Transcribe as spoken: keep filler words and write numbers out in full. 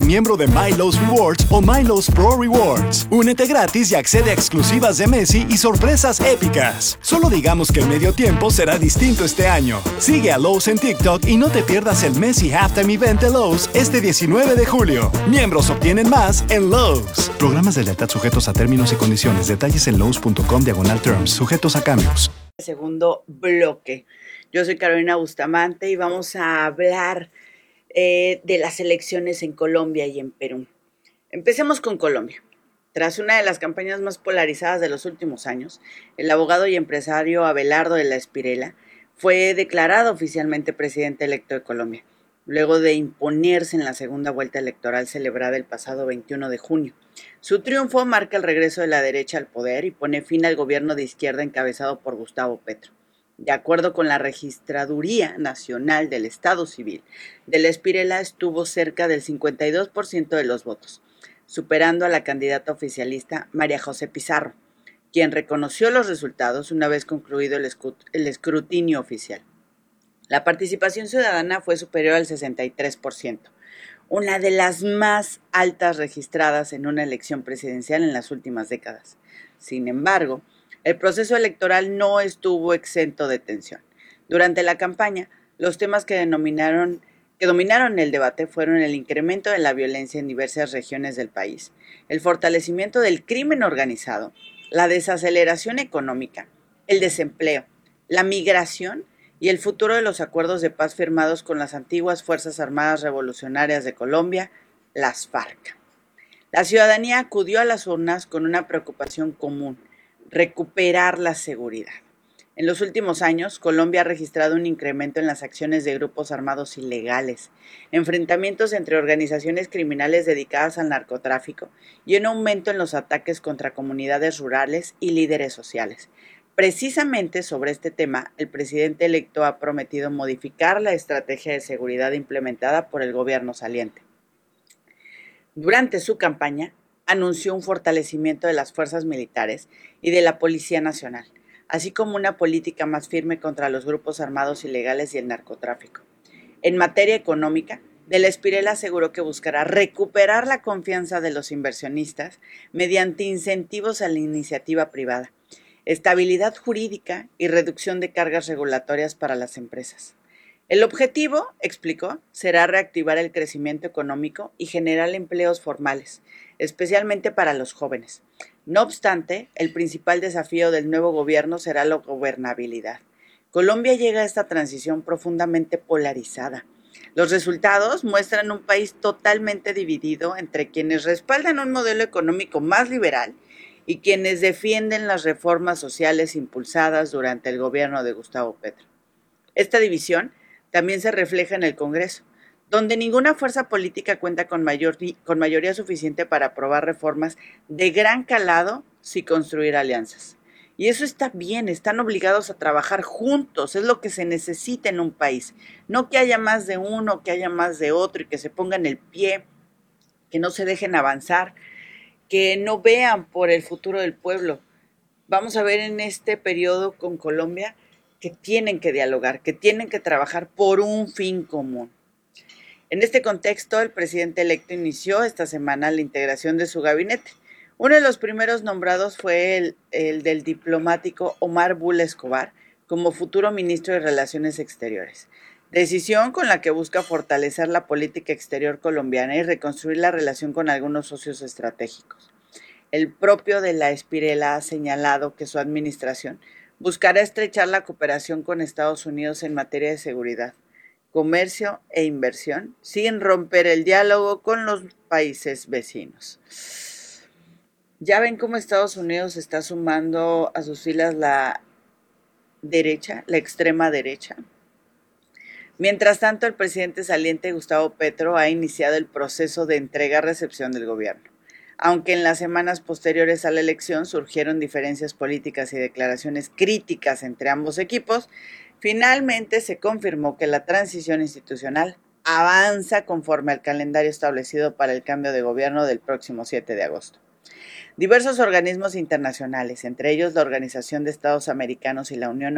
miembro de MyLowe's Rewards o MyLowe's Pro Rewards. Únete gratis y accede a exclusivas de Messi y sorpresas épicas. Solo digamos que el medio tiempo será distinto este año. Sigue a Lowe's en TikTok y no te pierdas el Messi Halftime Event de Lowe's este diecinueve de julio. Miembros obtienen más en Lowe's. Programas de lealtad sujetos a términos y condiciones. Detalles en lowes punto com diagonal terms. Sujetos a cambios. Segundo bloque. Yo soy Carolina Bustamante y vamos a hablar eh, de las elecciones en Colombia y en Perú. Empecemos con Colombia. Tras una de las campañas más polarizadas de los últimos años, el abogado y empresario Abelardo de la Espriella fue declarado oficialmente presidente electo de Colombia, luego de imponerse en la segunda vuelta electoral celebrada el pasado veintiuno de junio. Su triunfo marca el regreso de la derecha al poder y pone fin al gobierno de izquierda encabezado por Gustavo Petro. De acuerdo con la Registraduría Nacional del Estado Civil, de la Espriella estuvo cerca del cincuenta y dos por ciento de los votos, superando a la candidata oficialista María José Pizarro, quien reconoció los resultados una vez concluido el, el escrutinio oficial. La participación ciudadana fue superior al sesenta y tres por ciento, una de las más altas registradas en una elección presidencial en las últimas décadas. Sin embargo, el proceso electoral no estuvo exento de tensión. Durante la campaña, los temas que, denominaron, que dominaron el debate fueron el incremento de la violencia en diversas regiones del país, el fortalecimiento del crimen organizado, la desaceleración económica, el desempleo, la migración y el futuro de los acuerdos de paz firmados con las antiguas Fuerzas Armadas Revolucionarias de Colombia, las FARC. La ciudadanía acudió a las urnas con una preocupación común: recuperar la seguridad. En los últimos años, Colombia ha registrado un incremento en las acciones de grupos armados ilegales, enfrentamientos entre organizaciones criminales dedicadas al narcotráfico y un aumento en los ataques contra comunidades rurales y líderes sociales. Precisamente sobre este tema, el presidente electo ha prometido modificar la estrategia de seguridad implementada por el gobierno saliente. Durante su campaña, anunció un fortalecimiento de las fuerzas militares y de la Policía Nacional, así como una política más firme contra los grupos armados ilegales y el narcotráfico. En materia económica, de la Espriella aseguró que buscará recuperar la confianza de los inversionistas mediante incentivos a la iniciativa privada, estabilidad jurídica y reducción de cargas regulatorias para las empresas. El objetivo, explicó, será reactivar el crecimiento económico y generar empleos formales, especialmente para los jóvenes. No obstante, el principal desafío del nuevo gobierno será la gobernabilidad. Colombia llega a esta transición profundamente polarizada. Los resultados muestran un país totalmente dividido entre quienes respaldan un modelo económico más liberal y quienes defienden las reformas sociales impulsadas durante el gobierno de Gustavo Petro. Esta división también se refleja en el Congreso, donde ninguna fuerza política cuenta con, mayor, con mayoría suficiente para aprobar reformas de gran calado sin construir alianzas. Y eso está bien, están obligados a trabajar juntos, es lo que se necesita en un país. No que haya más de uno, que haya más de otro y que se pongan el pie, que no se dejen avanzar, que no vean por el futuro del pueblo. Vamos a ver en este periodo con Colombia que tienen que dialogar, que tienen que trabajar por un fin común. En este contexto, el presidente electo inició esta semana la integración de su gabinete. Uno de los primeros nombrados fue el, el del diplomático Omar Bula Escobar como futuro ministro de Relaciones Exteriores, decisión con la que busca fortalecer la política exterior colombiana y reconstruir la relación con algunos socios estratégicos. El propio de la Espriella ha señalado que su administración buscará estrechar la cooperación con Estados Unidos en materia de seguridad, comercio e inversión, sin romper el diálogo con los países vecinos. Ya ven cómo Estados Unidos está sumando a sus filas la derecha, la extrema derecha. Mientras tanto, el presidente saliente Gustavo Petro ha iniciado el proceso de entrega-recepción del gobierno. Aunque en las semanas posteriores a la elección surgieron diferencias políticas y declaraciones críticas entre ambos equipos, finalmente se confirmó que la transición institucional avanza conforme al calendario establecido para el cambio de gobierno del próximo siete de agosto. Diversos organismos internacionales, entre ellos la Organización de Estados Americanos y la Unión